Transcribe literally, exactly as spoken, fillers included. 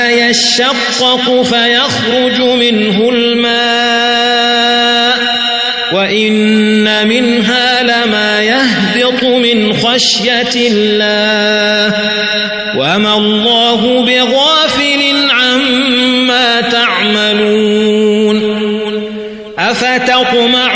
يشقق فيخرج منه الماء وإن منها لما يهبط من خشية الله وما الله بغافل عما تعملون أفتطمعون